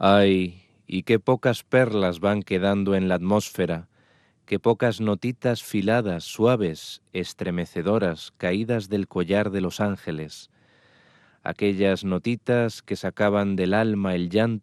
Ay, y qué pocas perlas van quedando en la atmósfera, qué pocas notitas filadas, suaves, estremecedoras, caídas del collar de los ángeles, aquellas notitas que sacaban del alma el llanto